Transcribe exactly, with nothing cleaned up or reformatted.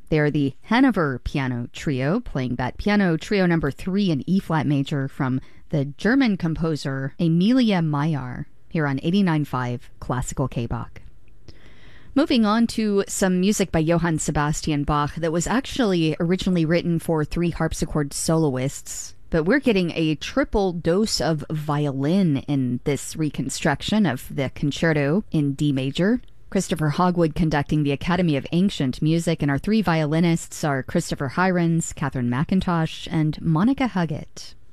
They are the Hanover Piano Trio, playing that piano trio number three in E-flat major from the German composer Emilia Mayer, here on eighty-nine point five Classical K-Bach. Moving on to some music by Johann Sebastian Bach that was actually originally written for three harpsichord soloists, but we're getting a triple dose of violin in this reconstruction of the concerto in D major. Christopher Hogwood conducting the Academy of Ancient Music, and our three violinists are Christopher Hirons, Catherine McIntosh, and Monica Huggett.